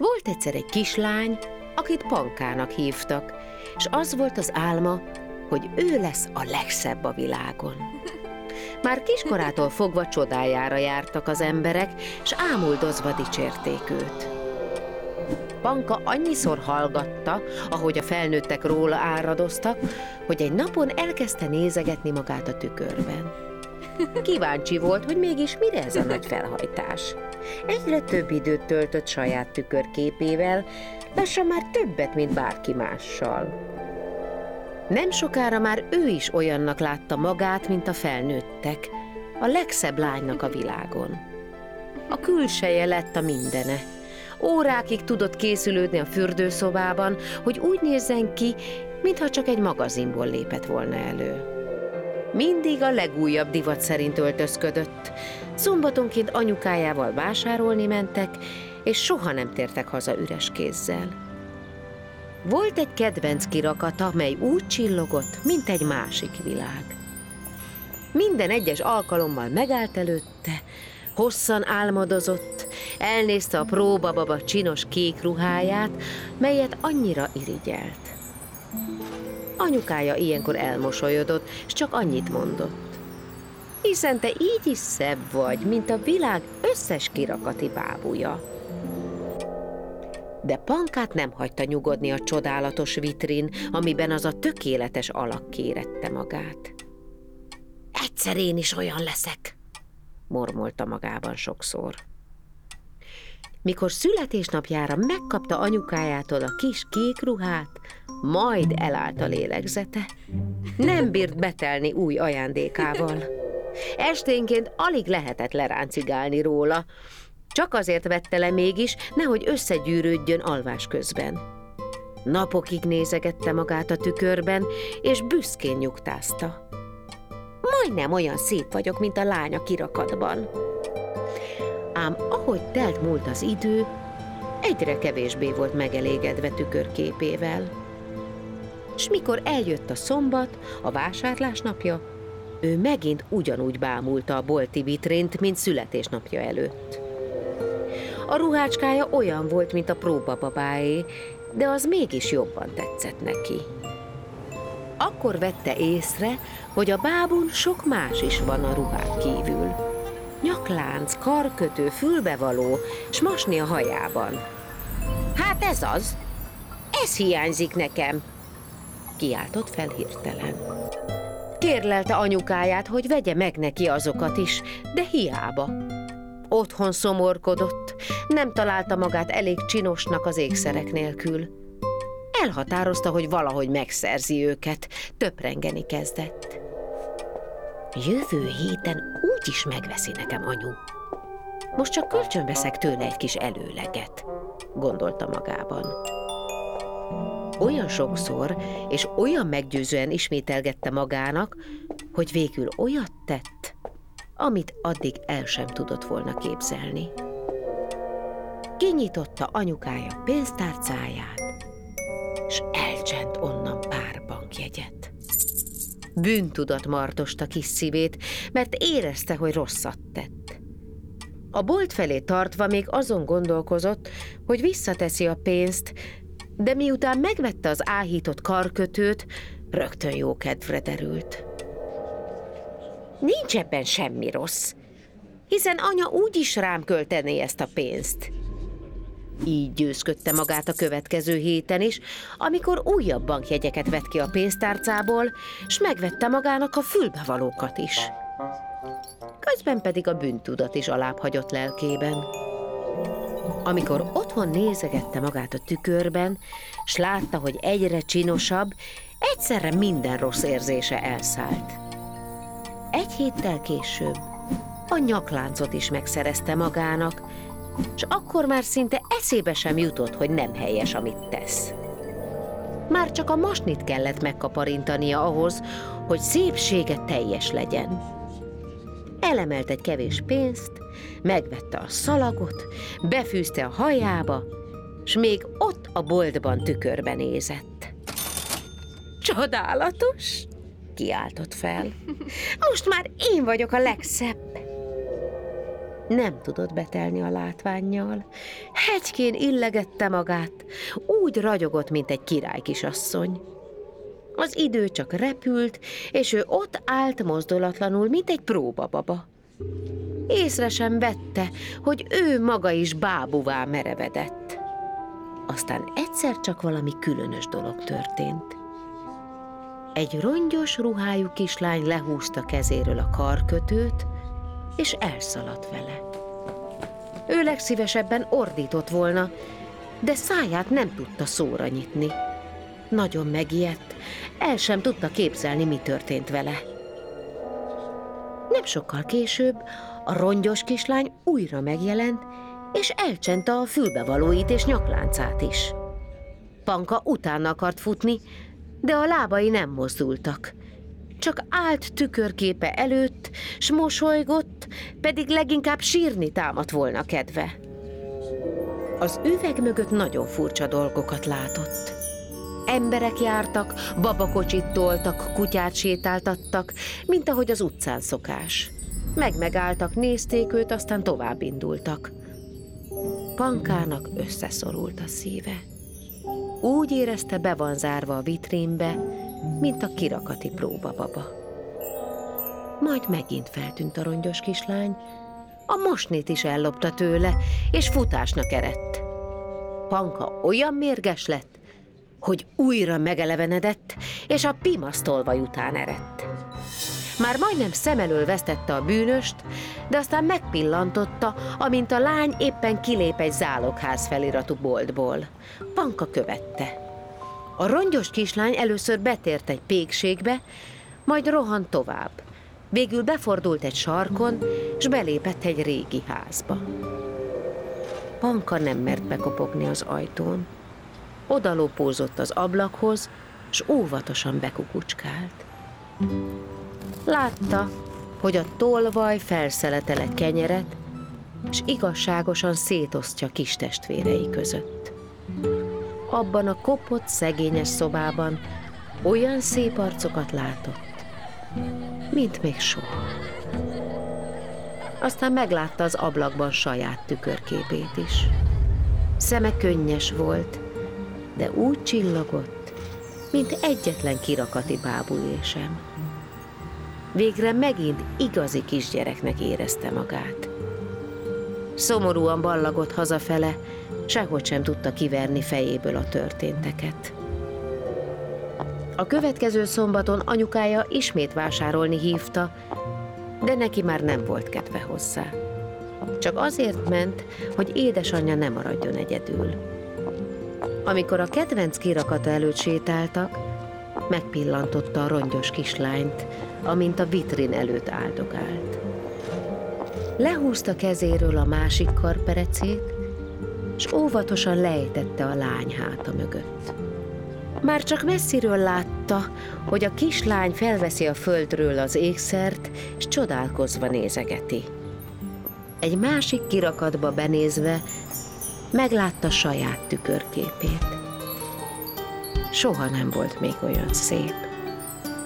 Volt egyszer egy kislány, akit Pankának hívtak, és az volt az álma, hogy ő lesz a legszebb a világon. Már kiskorától fogva csodájára jártak az emberek, és ámuldozva dicsérték őt. Panka annyiszor hallgatta, ahogy a felnőttek róla áradoztak, hogy egy napon elkezdte nézegetni magát a tükörben. Kíváncsi volt, hogy mégis mire ez a nagy felhajtás. Egyre több időt töltött saját tükörképével, lassan már többet, mint bárki mással. Nem sokára már ő is olyannak látta magát, mint a felnőttek, a legszebb lánynak a világon. A külseje lett a mindene. Órákig tudott készülődni a fürdőszobában, hogy úgy nézzen ki, mintha csak egy magazinból lépett volna elő. Mindig a legújabb divat szerint öltözködött. Szombatonként anyukájával vásárolni mentek, és soha nem tértek haza üres kézzel. Volt egy kedvenc kirakata, mely úgy csillogott, mint egy másik világ. Minden egyes alkalommal megállt előtte, hosszan álmodozott, elnézte a próbababa csinos kék ruháját, melyet annyira irigyelt. Anyukája ilyenkor elmosolyodott, s csak annyit mondott: hiszen te így is szebb vagy, mint a világ összes kirakati bábúja. De Pankát nem hagyta nyugodni a csodálatos vitrin, amiben az a tökéletes alak kérette magát. Egyszer én is olyan leszek, mormolta magában sokszor. Mikor születésnapjára megkapta anyukájától a kis kék ruhát, majd elállt a lélegzete. Nem bírt betelni új ajándékával. Esténként alig lehetett leráncigálni róla, csak azért vette le mégis, nehogy összegyűrődjön alvás közben. Napokig nézegette magát a tükörben, és büszkén nyugtázta: majdnem olyan szép vagyok, mint a lány a kirakatban. Ám ahogy telt múlt az idő, egyre kevésbé volt megelégedve tükörképével. S mikor eljött a szombat, a vásárlás napja, ő megint ugyanúgy bámulta a bolti vitrént, mint születésnapja előtt. A ruhácskája olyan volt, mint a próbababáé, de az mégis jobban tetszett neki. Akkor vette észre, hogy a bábun sok más is van a ruhák kívül. Nyaklánc, karkötő, fülbevaló, s masni a hajában. Hát ez az! Ez hiányzik nekem! Kiáltott fel hirtelen. Kérlelte anyukáját, hogy vegye meg neki azokat is, de hiába. Otthon szomorkodott, nem találta magát elég csinosnak az ékszerek nélkül. Elhatározta, hogy valahogy megszerzi őket, töprengeni kezdett. Jövő héten úgyis megveszi nekem anyu. Most csak kölcsönveszek tőle egy kis előleget, gondolta magában. Olyan sokszor és olyan meggyőzően ismételgette magának, hogy végül olyat tett, amit addig el sem tudott volna képzelni. Kinyitotta anyukája pénztárcáját, s elcsent onnan pár bankjegyet. Bűntudat martosta kis szívét, mert érezte, hogy rosszat tett. A bolt felé tartva még azon gondolkozott, hogy visszateszi a pénzt, de miután megvette az áhított karkötőt, rögtön jó kedvre derült. Nincs ebben semmi rossz, hiszen anya úgyis rám költené ezt a pénzt. Így győzködte magát a következő héten is, amikor újabb bankjegyeket vett ki a pénztárcából, s megvette magának a fülbevalókat is. Közben pedig a bűntudat is alább hagyott lelkében. Amikor otthon nézegette magát a tükörben, s látta, hogy egyre csinosabb, egyszerre minden rossz érzése elszállt. Egy héttel később a nyakláncot is megszerezte magának, s akkor már szinte eszébe sem jutott, hogy nem helyes, amit tesz. Már csak a masnit kellett megkaparintania ahhoz, hogy szépsége teljes legyen. Elemelt egy kevés pénzt, megvette a szalagot, befűzte a hajába, s még ott a boltban tükörbe nézett. Csodálatos! Kiáltott fel. Most már én vagyok a legszebb! Nem tudott betelni a látvánnyal. Hegykén illegette magát, úgy ragyogott, mint egy királykisasszony. Az idő csak repült, és ő ott állt mozdulatlanul, mint egy próbababa. Észre sem vette, hogy ő maga is bábuvá merevedett. Aztán egyszer csak valami különös dolog történt. Egy rongyos ruhájú kislány lehúzta kezéről a karkötőt, és elszaladt vele. Ő legszívesebben ordított volna, de száját nem tudta szóra nyitni. Nagyon megijedt, el sem tudta képzelni, mi történt vele. Nem sokkal később a rongyos kislány újra megjelent, és elcsente a fülbevalóit és nyakláncát is. Panka utána akart futni, de a lábai nem mozdultak. Csak állt tükörképe előtt, s mosolygott, pedig leginkább sírni támadt volna kedve. Az üveg mögött nagyon furcsa dolgokat látott. Emberek jártak, babakocsit toltak, kutyát sétáltattak, mint ahogy az utcán szokás. Megálltak, nézték őt, aztán tovább indultak. Pankának összeszorult a szíve. Úgy érezte, be van zárva a vitrínbe, mint a kirakati próbababa. Majd megint feltűnt a rongyos kislány, a mosnét is ellopta tőle, és futásnak eredt. Panka olyan mérges lett, hogy újra megelevenedett, és a pimasztolvaj után eredt. Már majdnem szem elől vesztette a bűnöst, de aztán megpillantotta, amint a lány éppen kilép egy zálogház feliratú boltból. Panka követte. A rongyos kislány először betért egy pékségbe, majd rohant tovább. Végül befordult egy sarkon, s belépett egy régi házba. Panka nem mert bekopogni az ajtón. Odalópózott az ablakhoz, s óvatosan bekukucskált. Látta, hogy a tolvaj felszeletel egy kenyeret, s igazságosan szétosztja kis testvérei között. Abban a kopott, szegényes szobában olyan szép arcokat látott, mint még soha. Aztán meglátta az ablakban saját tükörképét is. Szeme könnyes volt, de úgy csillogott, mint egyetlen kirakati bábulé sem. Végre megint igazi kisgyereknek érezte magát. Szomorúan ballagott hazafele, sehogy sem tudta kiverni fejéből a történteket. A következő szombaton anyukája ismét vásárolni hívta, de neki már nem volt kedve hozzá. Csak azért ment, hogy édesanyja ne maradjon egyedül. Amikor a kedvenc kirakata előtt sétáltak, megpillantotta a rongyos kislányt, amint a vitrin előtt áldogált. Lehúzta kezéről a másik karperecét, s óvatosan lejtette a lány háta mögött. Már csak messziről látta, hogy a kislány felveszi a földről az ékszert, s csodálkozva nézegeti. Egy másik kirakatba benézve meglátta saját tükörképét. Soha nem volt még olyan szép.